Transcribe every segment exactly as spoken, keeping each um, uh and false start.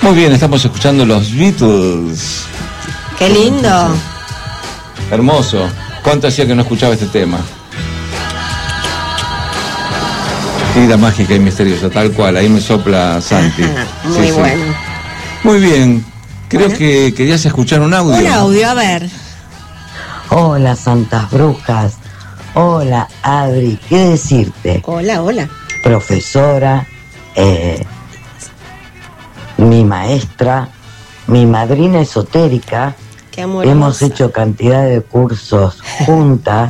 Muy bien, estamos escuchando los Beatles. ¡Qué lindo! Hermoso. ¿Cuánto hacía que no escuchaba este tema? Vida mágica y misteriosa, tal cual. Ahí me sopla Santi. Ajá, muy sí, bueno. Sí. Muy bien. Creo Bueno. que querías escuchar un audio. Un audio, a ver. Hola, Santas Brujas. Hola, Adri. ¿Qué decirte? Hola, hola. Profesora, eh, mi maestra, mi madrina esotérica. Qué amorosa. Hemos hecho cantidad de cursos juntas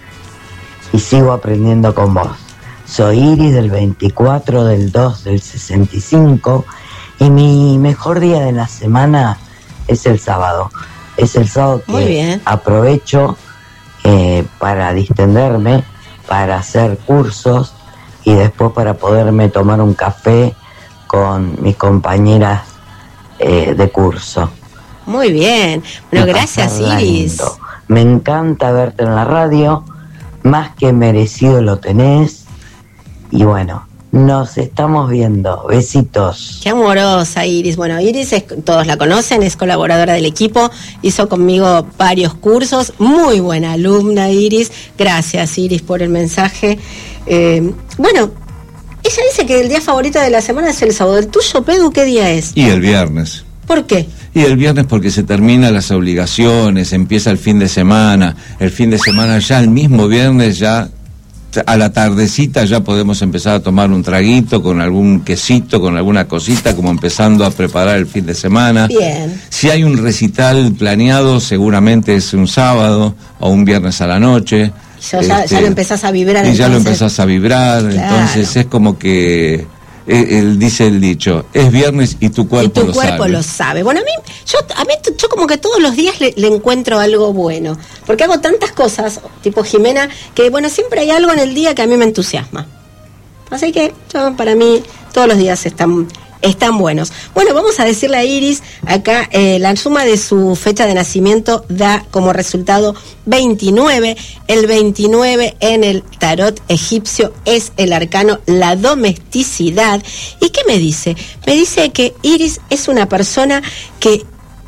y sigo aprendiendo con vos. Soy Iris del veinticuatro del dos del sesenta y cinco y mi mejor día de la semana es el sábado. Es el sábado Muy que bien. aprovecho eh, para distenderme, para hacer cursos y después para poderme tomar un café con mis compañeras eh, de curso. Muy bien. Bueno, Y gracias, pasarla Iris. lindo. Me encanta verte en la radio, más que merecido lo tenés. Y bueno, nos estamos viendo. Besitos. Qué amorosa, Iris. Bueno, Iris, es, todos la conocen, es colaboradora del equipo, hizo conmigo varios cursos, muy buena alumna, Iris. Gracias, Iris, por el mensaje. Eh, bueno, ella dice que el día favorito de la semana es el sábado. ¿El tuyo, Pedu, qué día es? Y el viernes. ¿Por qué? Y el viernes porque se terminan las obligaciones, empieza el fin de semana. El fin de semana ya, el mismo viernes ya... A la tardecita ya podemos empezar a tomar un traguito con algún quesito, con alguna cosita, como empezando a preparar el fin de semana. Bien. Si hay un recital planeado, seguramente es un sábado o un viernes a la noche. Ya, ya, Este, ya lo empezás a vibrar. Y ya lo entonces. empezás a vibrar, Claro. entonces es como que... Él, él dice el dicho, es viernes y tu cuerpo y tu lo cuerpo sabe. lo sabe. Bueno, a mí, yo, a mí, yo como que todos los días le, le encuentro algo bueno. Porque hago tantas cosas, tipo Jimena, que bueno, siempre hay algo en el día que a mí me entusiasma. Así que yo, para mí, todos los días están, están buenos. Bueno, vamos a decirle a Iris, acá eh, la suma de su fecha de nacimiento da como resultado veintinueve. El veintinueve en el tarot egipcio es el arcano la domesticidad. ¿Y qué me dice? Me dice que Iris es una persona que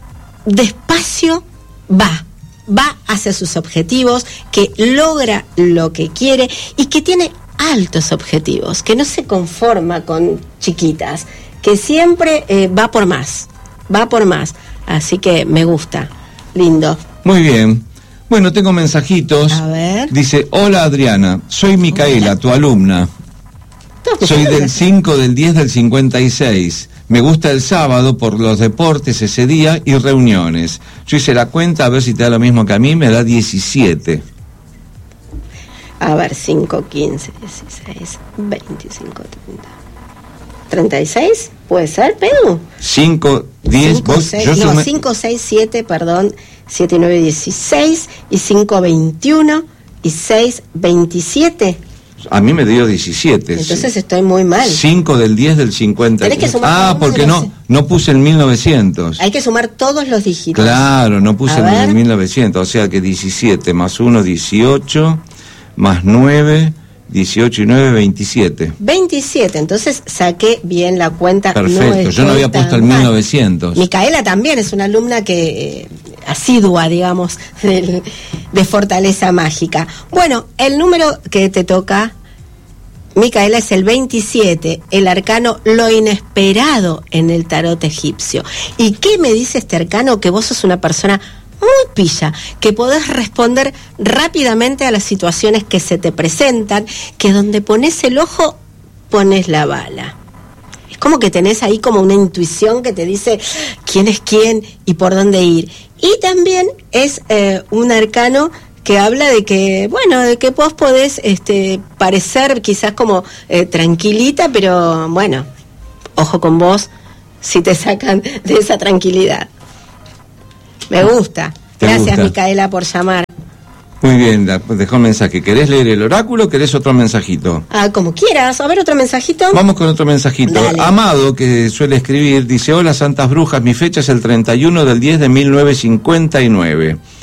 despacio va, va hacia sus objetivos, que logra lo que quiere y que tiene altos objetivos, que no se conforma con chiquitas, que siempre eh, va por más, va por más. Así que me gusta, lindo. Muy bien. Bueno, tengo mensajitos. A ver. Dice, hola Adriana, soy Micaela, tu alumna. Soy del cinco del diez del cincuenta y seis. Me gusta el sábado por los deportes ese día y reuniones. Yo hice la cuenta, a ver si te da lo mismo que a mí, me da diecisiete. A ver, cinco, quince, dieciséis, veinticinco, treinta. ¿treinta y seis? ¿Puede ser, Pedro? cinco, diez, cinco, vos, seis, yo no, sumé- cinco, seis, siete, perdón, siete, nueve, dieciséis, y cinco, veintiuno, y seis, veintisiete. A mí me dio diecisiete. Entonces estoy muy mal. cinco del diez del cincuenta. Tenés que sumar Ah, cada uno porque de los- no no puse el mil novecientos. Hay que sumar todos los dígitos. Claro, no puse A el ver. mil novecientos, o sea que diecisiete más uno, dieciocho, más nueve, dieciocho y nueve, veintisiete. veintisiete, entonces saqué bien la cuenta. Perfecto, yo no había estoy puesto el tan mal. mil novecientos. Micaela también es una alumna que eh, asidua, digamos, del- de Fortaleza Mágica. Bueno, el número que te toca, Micaela, es el veintisiete, el arcano lo inesperado en el tarot egipcio. ¿Y qué me dice este arcano? Que vos sos una persona muy pilla, que podés responder rápidamente a las situaciones que se te presentan, que donde pones el ojo, pones la bala. Es como que tenés ahí como una intuición que te dice quién es quién y por dónde ir. Y también es eh, un arcano que habla de que, bueno, de que vos podés este, parecer quizás como eh, tranquilita, pero bueno, ojo con vos si te sacan de esa tranquilidad. Me gusta. ¿Te Gracias, gusta? Micaela, por llamar. Muy bien, da- dejó un mensaje. ¿Querés leer el oráculo o querés otro mensajito? Ah, como quieras. A ver, otro mensajito. Vamos con otro mensajito. Dale. Amado, que suele escribir, dice, hola Santas Brujas, mi fecha es el treinta y uno del diez de mil novecientos cincuenta y nueve.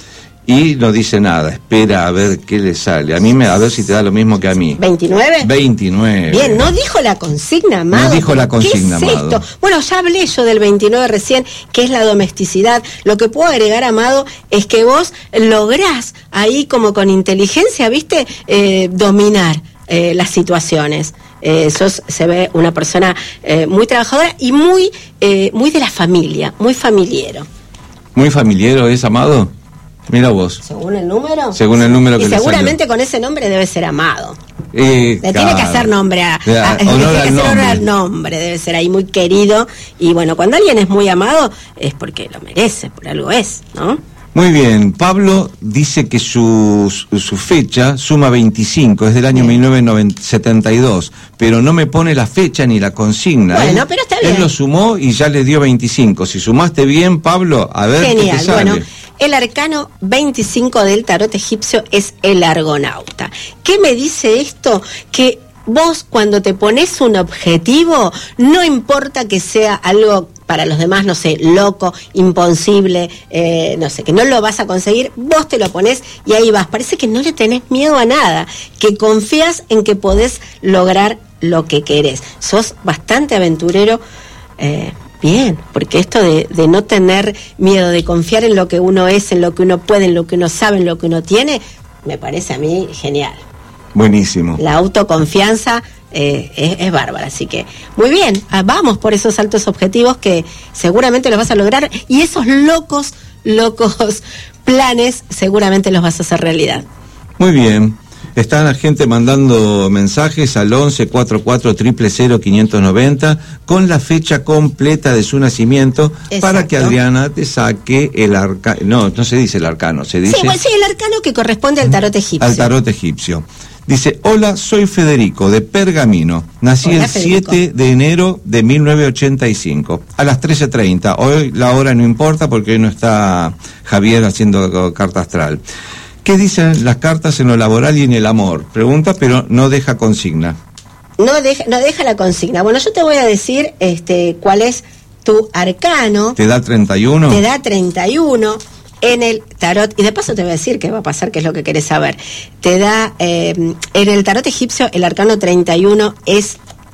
y no dice nada, espera a ver qué le sale. A mí, me, a ver si te da lo mismo que a mí. ¿veintinueve? veintinueve. Bien, no dijo la consigna, Amado. No dijo la consigna, ¿Qué es Amado? esto? Bueno, ya hablé yo del veintinueve recién, que es la domesticidad. Lo que puedo agregar, Amado, es que vos lográs ahí como con inteligencia, ¿viste? Eh, dominar eh, las situaciones. Eh, sos, se ve una persona eh, muy trabajadora y muy, eh, muy de la familia, muy familiero. ¿Muy familiero es, Amado? Mira vos. ¿Según el número? Según el número que y le seguramente salió. Con ese nombre debe ser Amado. Eh, Le claro. tiene que hacer nombre a, a, A- tiene honor que al hacer honor nombre. al nombre, debe ser ahí muy querido. Y bueno, cuando alguien es muy amado es porque lo merece, por algo es, ¿no? Muy bien, Pablo dice que su, su fecha suma veinticinco, es del año mil novecientos setenta y dos, pero no me pone la fecha ni la consigna. Bueno, él, pero está bien. Él lo sumó y ya le dio veinticinco. Si sumaste bien, Pablo, a ver qué Genial, te sale. bueno, el arcano veinticinco del tarot egipcio es el argonauta. ¿Qué me dice esto? Que vos cuando te pones un objetivo, no importa que sea algo para los demás, no sé, loco, imposible, eh, no sé, que no lo vas a conseguir, vos te lo pones y ahí vas. Parece que no le tenés miedo a nada, que confías en que podés lograr lo que querés. Sos bastante aventurero, eh, bien, porque esto de, de no tener miedo, de confiar en lo que uno es, en lo que uno puede, en lo que uno sabe, en lo que uno tiene, me parece a mí genial. Buenísimo. La autoconfianza eh, es, es bárbara, así que muy bien, ah, vamos por esos altos objetivos que seguramente los vas a lograr y esos locos, locos planes seguramente los vas a hacer realidad. Muy bien. Está la gente mandando mensajes al once cuarenta y cuatro cero cero cero quinientos noventa con la fecha completa de su nacimiento. Exacto. Para que Adriana te saque el arcano. No, no se dice el arcano, se dice Sí, bueno, sí, el arcano que corresponde al tarot egipcio. al tarot egipcio. Dice, hola, soy Federico, de Pergamino. Nací Hola, el Federico. siete de enero de mil novecientos ochenta y cinco, a las trece treinta. Hoy la hora no importa porque hoy no está Javier haciendo carta astral. ¿Qué dicen las cartas en lo laboral y en el amor? Pregunta, pero no deja consigna. No deja, no deja la consigna. Bueno, yo te voy a decir este, cuál es tu arcano. ¿Te da treinta y uno? Te da treinta y uno en el tarot, y de paso te voy a decir qué va a pasar, qué es lo que querés saber. Te da, eh, en el tarot egipcio, el arcano treinta y uno es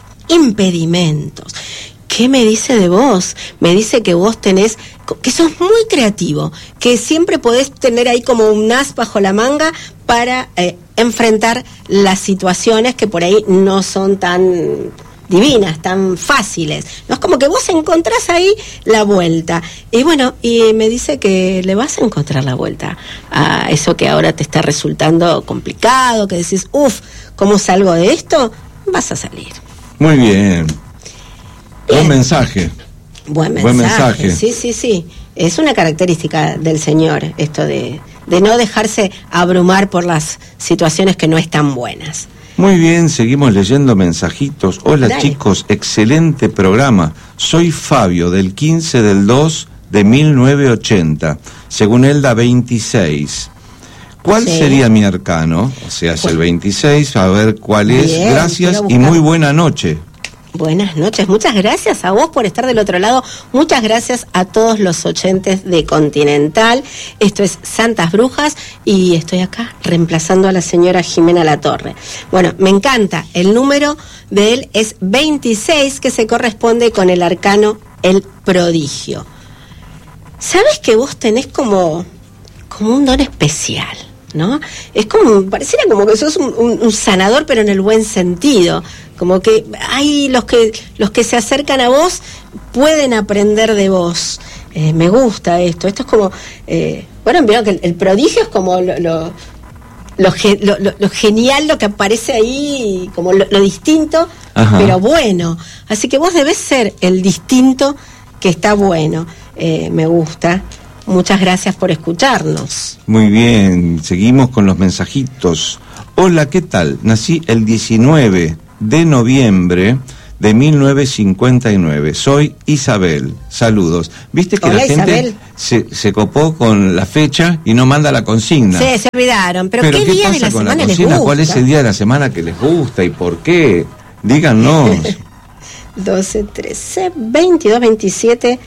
impedimentos. ¿Qué me dice de vos? Me dice que vos tenés, que sos muy creativo, que siempre podés tener ahí como un as bajo la manga para eh, enfrentar las situaciones que por ahí no son tan divinas, tan fáciles. No es como que vos encontrás ahí la vuelta. Y bueno, y me dice que le vas a encontrar la vuelta a eso que ahora te está resultando complicado, que decís, uff, ¿cómo salgo de esto? Vas a salir. Muy bien. Bien. Buen mensaje. Buen mensaje. Buen mensaje. Sí, sí, sí. Es una característica del Señor, esto de, de no dejarse abrumar por las situaciones que no están buenas. Muy bien, seguimos leyendo mensajitos. Hola Dale. chicos, excelente programa. Soy Fabio, del quince del dos de mil novecientos ochenta. Según él da veintiséis. ¿Cuál Sí. sería mi arcano? O sea, es el veintiséis, a ver cuál es. Bien, Gracias quiero y buscar. muy buena noche. Buenas noches, muchas gracias a vos por estar del otro lado, muchas gracias a todos los oyentes de Continental. Esto es Santas Brujas y estoy acá reemplazando a la señora Jimena Latorre. Bueno, me encanta, el número de él es veintiséis, que se corresponde con el arcano El Prodigio. ¿Sabes que vos tenés como, como un don especial? ¿No? Es como, pareciera como que sos un, un, un sanador, pero en el buen sentido. Como que hay los que los que se acercan a vos pueden aprender de vos. Eh, me gusta esto. Esto es como, eh, bueno, vieron que el, el prodigio es como lo, lo, lo, ge- lo, lo, lo genial, lo que aparece ahí, como lo, lo distinto, Ajá. pero bueno. Así que vos debés ser el distinto que está bueno. Eh, me gusta. Muchas gracias por escucharnos. Muy bien, seguimos con los mensajitos. Hola, ¿qué tal? Nací el diecinueve de noviembre de mil novecientos cincuenta y nueve. Soy Isabel. Saludos. ¿Viste que Hola, la gente Isabel. se, se copó con la fecha y no manda la consigna? Sí, se olvidaron. Pero, Pero ¿qué, ¿qué día de pasa la con la semana les consigna? gusta? ¿Cuál es el día de la semana que les gusta y por qué? Díganos. doce, trece, veintidós, veintisiete,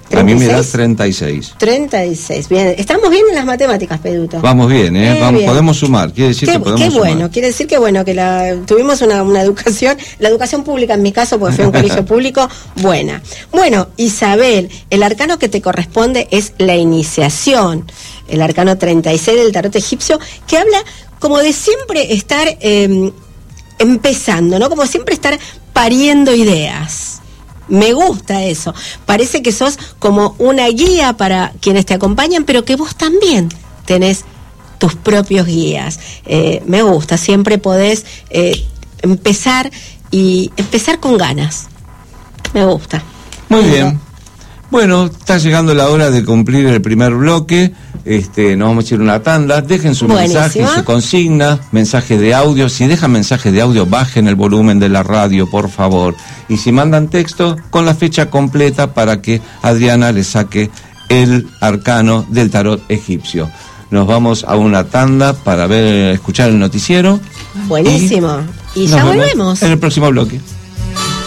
A mí me da treinta y seis. treinta y seis, bien. Estamos bien en las matemáticas, Peduto. Vamos bien, ¿eh? Eh, Vamos, bien. Podemos sumar, quiere decir Qué, que podemos qué sumar. bueno, quiere decir que bueno, que la, tuvimos una, una educación, la educación pública en mi caso, porque fui a un colegio público, buena. Bueno, Isabel, el arcano que te corresponde es la iniciación, el arcano treinta y seis del tarot egipcio, que habla como de siempre estar eh, empezando, ¿no? Como siempre estar pariendo ideas. Me gusta eso. Parece que sos como una guía para quienes te acompañan, pero que vos también tenés tus propios guías. Eh, me gusta, siempre podés eh, empezar y empezar con ganas. Me gusta. Muy bien. Bueno, está llegando la hora de cumplir el primer bloque. Este, nos vamos a ir una tanda. Dejen su Buenísimo. mensaje, su consigna, mensaje de audio. Si dejan mensaje de audio, bajen el volumen de la radio, por favor. Y si mandan texto, con la fecha completa para que Adriana le saque el arcano del tarot egipcio. Nos vamos a una tanda para ver, escuchar el noticiero. Buenísimo. Y, y ya volvemos. En el próximo bloque.